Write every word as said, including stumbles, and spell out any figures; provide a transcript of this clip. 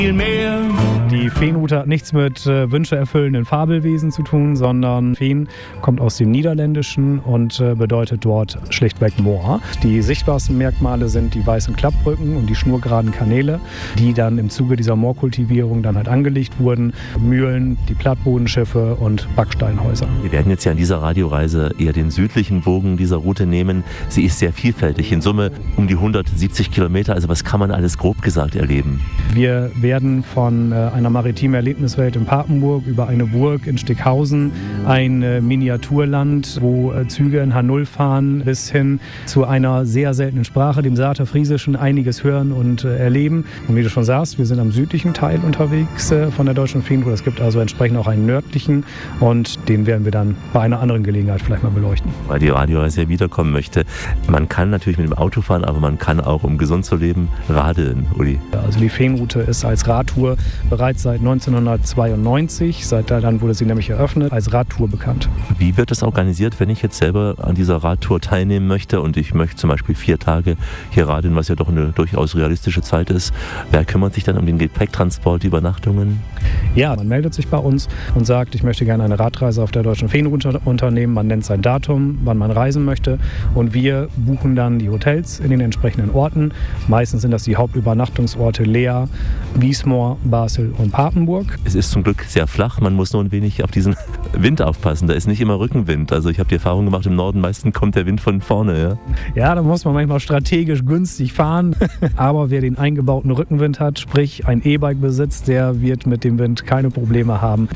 viel mehr. Die Feenroute hat nichts mit äh, wünscheerfüllenden Fabelwesen zu tun, sondern Feen kommt aus dem Niederländischen und äh, bedeutet dort schlichtweg Moor. Die sichtbarsten Merkmale sind die weißen Klappbrücken und die schnurgeraden Kanäle, die dann im Zuge dieser Moorkultivierung dann halt angelegt wurden. Mühlen, die Plattbodenschiffe und Backsteinhäuser. Wir werden jetzt ja an dieser Radioreise eher den südlichen Bogen dieser Route nehmen. Sie ist sehr vielfältig, in Summe um die hundertsiebzig Kilometer. Also was kann man alles grob gesagt erleben? Wir werden von äh, einer maritimen Erlebniswelt in Papenburg über eine Burg in Stickhausen, ein äh, Miniaturland, wo äh, Züge in H null fahren, bis hin zu einer sehr seltenen Sprache, dem Sarterfriesischen, einiges hören und äh, erleben. Und wie du schon sagst, wir sind am südlichen Teil unterwegs äh, von der Deutschen Feenroute. Es gibt also entsprechend auch einen nördlichen und den werden wir dann bei einer anderen Gelegenheit vielleicht mal beleuchten. Weil die Radioreise ja wiederkommen möchte. Man kann natürlich mit dem Auto fahren, aber man kann auch, um gesund zu leben, radeln, Uli. Also die Feenroute ist als Radtour bereits seit neunzehnhundertzweiundneunzig, seit dann wurde sie nämlich eröffnet, als Radtour bekannt. Wie wird das organisiert, wenn ich jetzt selber an dieser Radtour teilnehmen möchte und ich möchte zum Beispiel vier Tage hier radeln, was ja doch eine durchaus realistische Zeit ist? Wer kümmert sich dann um den Gepäcktransport, die Übernachtungen? Ja, man meldet sich bei uns und sagt, ich möchte gerne eine Radreise auf der Deutschen Feenroute unternehmen. Man nennt sein Datum, wann man reisen möchte und wir buchen dann die Hotels in den entsprechenden Orten. Meistens sind das die Hauptübernachtungsorte Leer, Wiesmoor, Basel und Papenburg. Es ist zum Glück sehr flach, man muss nur ein wenig auf diesen Wind aufpassen. Da ist nicht immer Rückenwind. Also ich habe die Erfahrung gemacht, im Norden meistens kommt der Wind von vorne. Ja, ja da muss man manchmal strategisch günstig fahren. Aber wer den eingebauten Rückenwind hat, sprich ein E-Bike besitzt, der wird mit dem Wind keine Probleme haben.